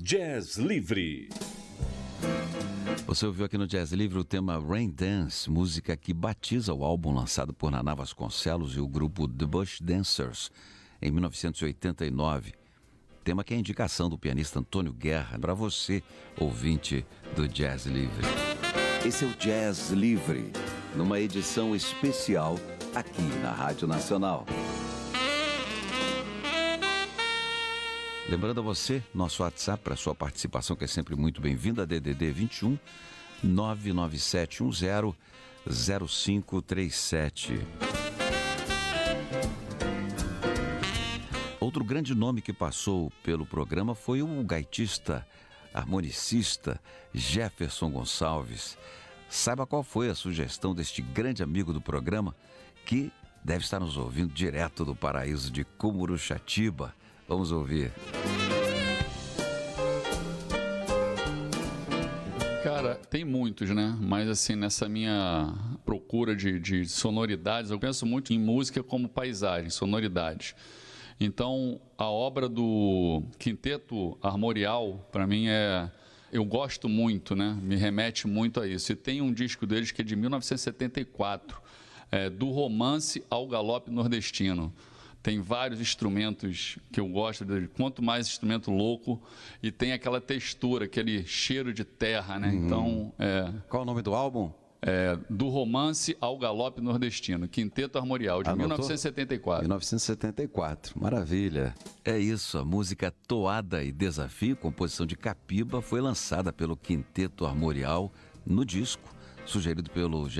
Jazz Livre. Você ouviu aqui no Jazz Livre o tema Rain Dance, música que batiza o álbum lançado por Naná Vasconcelos e o grupo The Bush Dancers em 1989. Tema que é a indicação do pianista Antônio Guerra para você, ouvinte do Jazz Livre. Esse é o Jazz Livre, numa edição especial aqui na Rádio Nacional. Lembrando a você, nosso WhatsApp para sua participação, que é sempre muito bem-vinda, DDD 21 99710 0537. Outro grande nome que passou pelo programa foi o gaitista, harmonicista Jefferson Gonçalves. Saiba qual foi a sugestão deste grande amigo do programa, que deve estar nos ouvindo direto do paraíso de Cumuruxatiba. Vamos ouvir. Cara, tem muitos, né? Mas assim, nessa minha procura de sonoridades, eu penso muito em música como paisagem, sonoridades. Então, a obra do Quinteto Armorial, para mim, eu gosto muito, né? Me remete muito a isso. E tem um disco deles que é de 1974, do Romance ao Galope Nordestino. Tem vários instrumentos que eu gosto, quanto mais instrumento louco, e tem aquela textura, aquele cheiro de terra, né? Então, Qual o nome do álbum? Do Romance ao Galope Nordestino, Quinteto Armorial, de 1974. 1974, maravilha. É isso, a música Toada e Desafio, composição de Capiba, foi lançada pelo Quinteto Armorial no disco, sugerido pelo